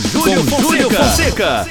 Júlio Fonseca.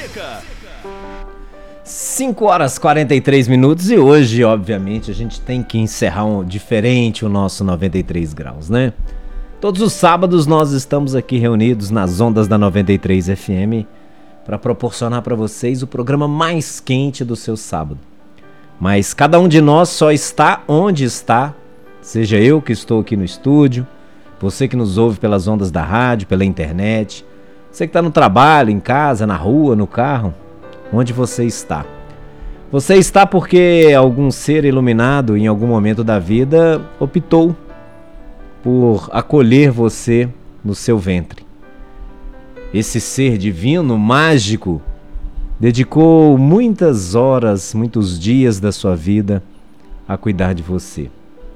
5 horas e 43 minutos e hoje, obviamente, a gente tem que encerrar diferente o nosso 93 graus, né? Todos os sábados nós estamos aqui reunidos nas ondas da 93 FM para proporcionar para vocês o programa mais quente do seu sábado. Mas cada um de nós só está onde está, seja eu que estou aqui no estúdio, você que nos ouve pelas ondas da rádio, pela internet, você que está no trabalho, em casa, na rua, no carro, onde você está. Você está porque algum ser iluminado em algum momento da vida optou por acolher você no seu ventre. Esse ser divino, mágico, dedicou muitas horas, muitos dias da sua vida a cuidar de você.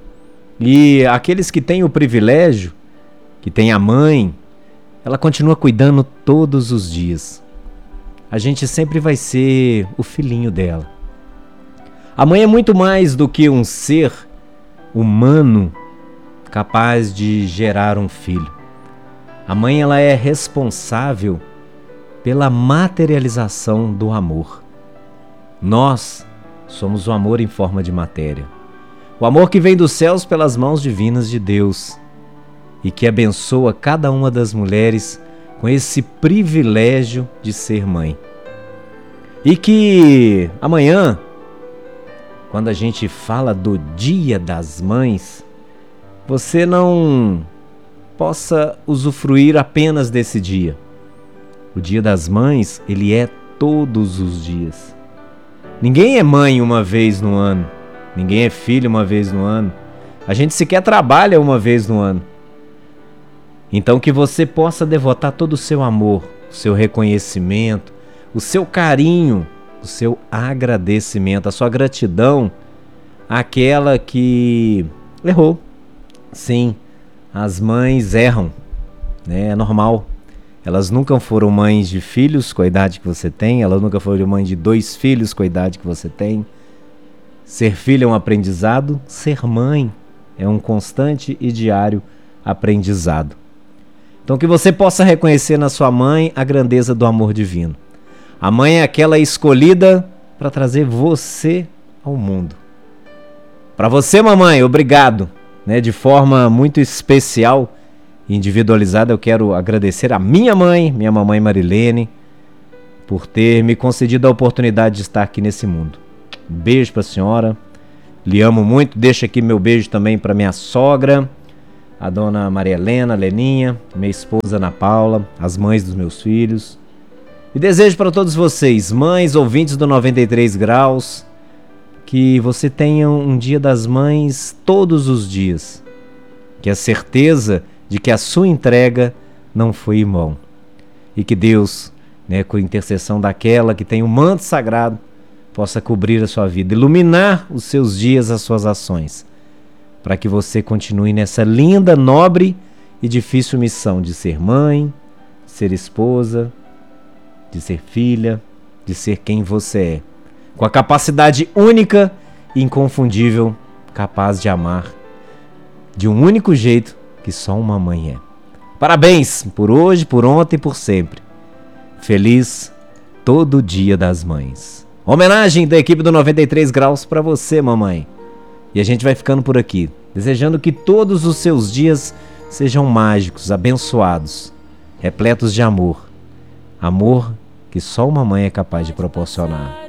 E aqueles que têm o privilégio, que têm a mãe, ela continua cuidando todos os dias. A gente sempre vai ser o filhinho dela. A mãe é muito mais do que um ser humano capaz de gerar um filho. A mãe, ela é responsável pela materialização do amor. Nós somos o amor em forma de matéria. O amor que vem dos céus pelas mãos divinas de Deus e que abençoa cada uma das mulheres com esse privilégio de ser mãe. E que amanhã, quando a gente fala do Dia das Mães, você não possa usufruir apenas desse dia. O Dia das Mães, ele é todos os dias. Ninguém é mãe uma vez no ano. Ninguém é filho uma vez no ano. A gente sequer trabalha uma vez no ano. Então que você possa devotar todo o seu amor, o seu reconhecimento, o seu carinho, o seu agradecimento, a sua gratidão àquela que errou. Sim, as mães erram, né? É normal. Elas nunca foram mães de filhos com a idade que você tem, elas nunca foram mães de 2 filhos com a idade que você tem. Ser filho é um aprendizado, ser mãe é um constante e diário aprendizado. Então que você possa reconhecer na sua mãe a grandeza do amor divino. A mãe é aquela escolhida para trazer você ao mundo. Para você, mamãe, obrigado. De forma muito especial e individualizada, eu quero agradecer a minha mãe, minha mamãe Marilene, por ter me concedido a oportunidade de estar aqui nesse mundo. Um beijo para a senhora, lhe amo muito. Deixo aqui meu beijo também para minha sogra, a dona Maria Helena, Leninha, minha esposa Ana Paula, as mães dos meus filhos. E desejo para todos vocês, mães, ouvintes do 93 graus, que você tenha um Dia das Mães todos os dias. Que a certeza de que a sua entrega não foi em vão. E que Deus, com a intercessão daquela que tem o manto sagrado, possa cobrir a sua vida, iluminar os seus dias, as suas ações, para que você continue nessa linda, nobre e difícil missão de ser mãe, de ser esposa, de ser filha, de ser quem você é, com a capacidade única e inconfundível, capaz de amar de um único jeito que só uma mãe é. Parabéns por hoje, por ontem e por sempre. Feliz todo Dia das Mães. Homenagem da equipe do 93 graus para você, mamãe. E a gente vai ficando por aqui, desejando que todos os seus dias sejam mágicos, abençoados, repletos de amor. Amor que só uma mãe é capaz de proporcionar.